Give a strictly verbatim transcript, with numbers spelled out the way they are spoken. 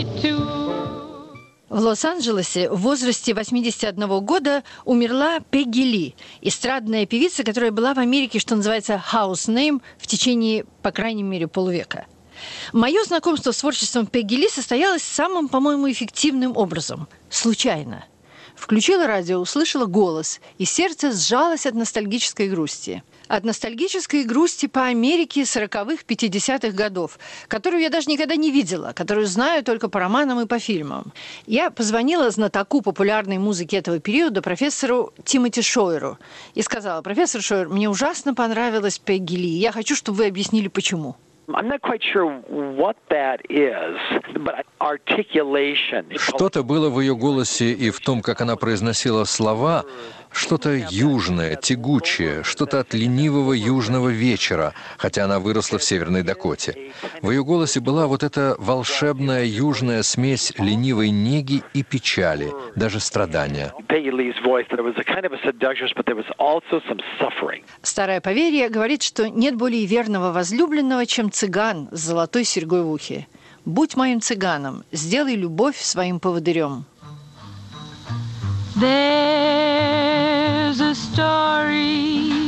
В Лос-Анджелесе в возрасте восьмидесяти одного года умерла Пегги Ли, эстрадная певица, которая была в Америке, что называется, house name, в течение, по крайней мере, полувека. Мое знакомство с творчеством Пегги Ли состоялось самым, по-моему, эффективным образом – случайно. Включила радио, услышала голос, и сердце сжалось от ностальгической грусти. От ностальгической грусти по Америке сороковых, пятидесятых годов, которую я даже никогда не видела, которую знаю только по романам и по фильмам. Я позвонила знатоку популярной музыки этого периода, профессору Тимоти Шойеру, и сказала: «Профессор Шойер, мне ужасно понравилась Пегги Ли. Я хочу, чтобы вы объяснили, почему». Что-то было в ее голосе и в том, как она произносила слова, что-то южное, тягучее, что-то от ленивого южного вечера, хотя она выросла в Северной Дакоте. В ее голосе была вот эта волшебная южная смесь ленивой неги и печали, даже страдания. Старое поверье говорит, что нет более верного возлюбленного, чем цыган с золотой серьгой в ухе. «Будь моим цыганом, сделай любовь своим поводырем». There's a story